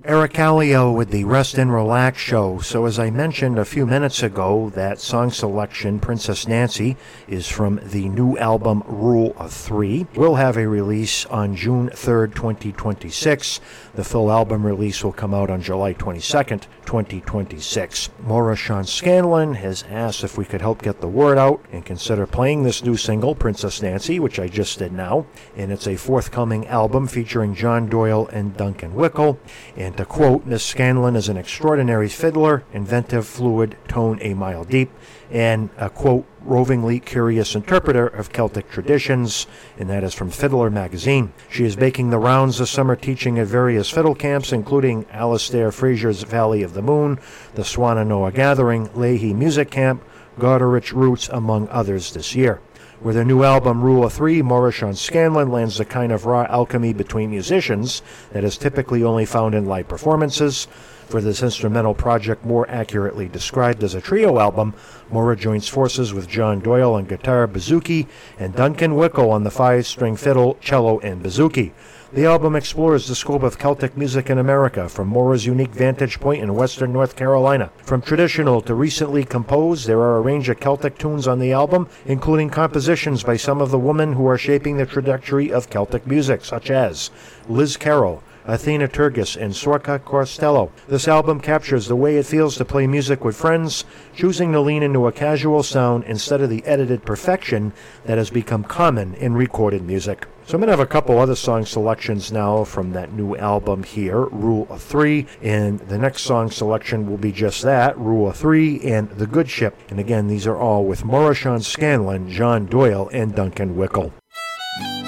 Eric Alio with the Rest and Relax Show. So as I mentioned a few minutes ago, that song selection, Princess Nancy, is from the new album Rule of Three. We'll have a release on June 3rd, 2026. The full album release will come out on July 22nd, 2026. Maura Sean Scanlon has asked if we could help get the word out and consider playing this new single, Princess Nancy, which I just did now. And it's a forthcoming album featuring John Doyle and Duncan Wickle. And to quote, Miss Scanlon is an extraordinary fiddler, inventive, fluid, tone a mile deep, and a, quote, rovingly curious interpreter of Celtic traditions, and that is from Fiddler magazine. She is making the rounds this summer teaching at various fiddle camps, including Alistair Fraser's Valley of the Moon, the Swannanoa Gathering, Leahy Music Camp, Goderich Roots, among others this year. With her new album, Rule of Three, Maura Sean Scanlon lends the kind of raw alchemy between musicians that is typically only found in live performances. For this instrumental project, more accurately described as a trio album, Maura joins forces with John Doyle on guitar, bouzouki, and Duncan Wickle on the 5-string fiddle, cello, and bouzouki. The album explores the scope of Celtic music in America from Maura's unique vantage point in western North Carolina. From traditional to recently composed, there are a range of Celtic tunes on the album, including compositions by some of the women who are shaping the trajectory of Celtic music, such as Liz Carroll, Athena Turgis, and Sorka Costello. This album captures the way it feels to play music with friends, choosing to lean into a casual sound instead of the edited perfection that has become common in recorded music. So I'm going to have a couple other song selections now from that new album here, Rule of Three, and the next song selection will be just that, Rule of Three and The Good Ship. And again, these are all with Maura Sean Scanlon, John Doyle, and Duncan Wickle.